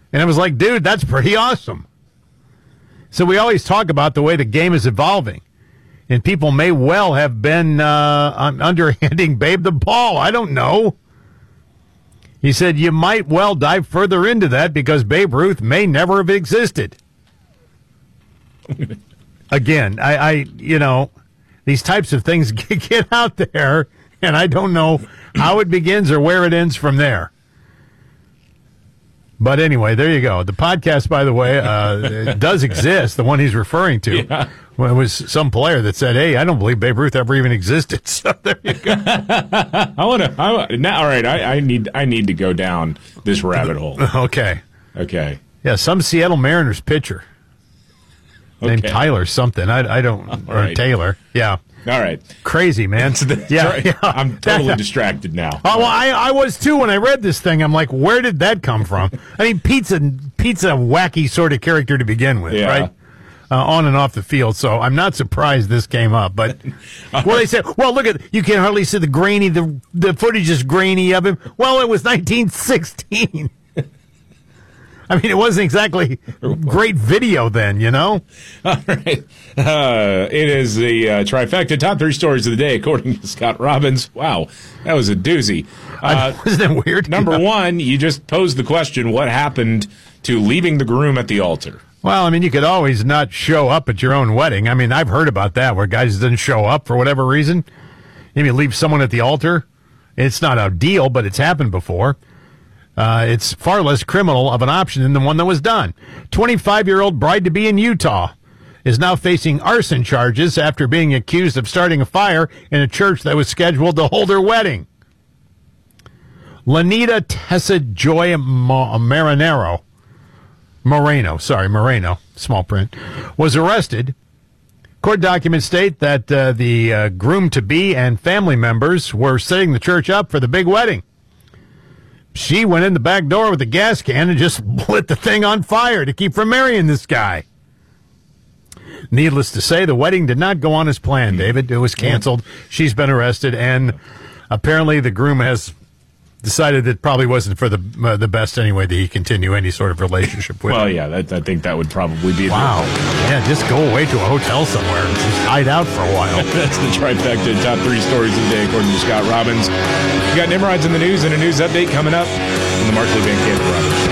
And I was like, dude, that's pretty awesome. So we always talk about the way the game is evolving. And people may well have been underhanding Babe the ball. I don't know. He said you might well dive further into that because Babe Ruth may never have existed. Again, I these types of things get out there, and I don't know how it begins or where it ends from there. But anyway, there you go. The podcast, by the way, it does exist, the one he's referring to. Yeah. Well, it was some player that said, hey, I don't believe Babe Ruth ever even existed. So there you go. All right, I need to go down this rabbit hole. Okay. Okay. Yeah, some Seattle Mariners pitcher named Tyler something. I don't, or right. Taylor. Yeah. All right. Crazy, man. Yeah. I'm totally distracted now. Oh, well, I was too when I read this thing. I'm like, where did that come from? I mean, Pete's a wacky sort of character to begin with, right? On and off the field. So I'm not surprised this came up. But they said, well, look at, you can hardly see the footage is grainy of him. Well, it was 1916. I mean, it wasn't exactly great video then, you know? All right. It is the trifecta top 3 stories of the day, according to Scott Robbins. Wow, that was a doozy. Wasn't that weird? Number 1, you just posed the question, what happened to leaving the groom at the altar? Well, I mean, you could always not show up at your own wedding. I mean, I've heard about that, where guys didn't show up for whatever reason. Maybe leave someone at the altar. It's not a deal, but it's happened before. It's far less criminal of an option than the one that was done. 25-year-old bride-to-be in Utah is now facing arson charges after being accused of starting a fire in a church that was scheduled to hold her wedding. Lanita Tessa Joy Moreno, small print, was arrested. Court documents state that the groom-to-be and family members were setting the church up for the big wedding. She went in the back door with a gas can and just lit the thing on fire to keep from marrying this guy. Needless to say, the wedding did not go on as planned, David. It was canceled. She's been arrested, and apparently the groom has decided that probably wasn't for the best anyway that he continue any sort of relationship with. Well, yeah, I think that would probably be wow. Yeah, just go away to a hotel somewhere and just hide out for a while. That's the trifecta top 3 stories of the day, according to Scott Robbins. You got Nimrods in the news and a news update coming up on the Markley Van Camp Robbins.